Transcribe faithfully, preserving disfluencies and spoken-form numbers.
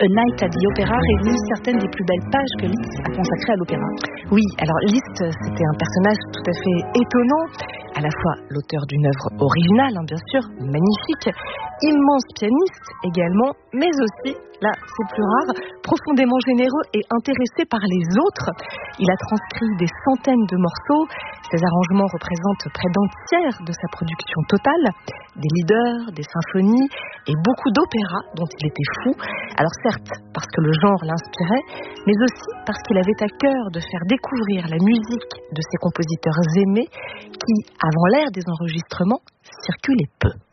A Night at the Opera réunit certaines des plus belles pages que Liszt a consacrées à l'opéra. Oui, alors Liszt, c'était un personnage tout à fait étonnant, à la fois l'auteur d'une œuvre originale, hein, bien sûr, magnifique, immense pianiste également, mais aussi, là c'est plus rare, profondément généreux et intéressé par les autres. Il a transcrit des centaines de morceaux, ses arrangements représentent près d'un tiers de sa production totale, des leaders, des symphonies et beaucoup d'opéras dont il était fou. Alors certes, parce que le genre l'inspirait, mais aussi parce qu'il avait à cœur de faire découvrir la musique de ses compositeurs aimés qui, avant l'ère des enregistrements, circulaient peu.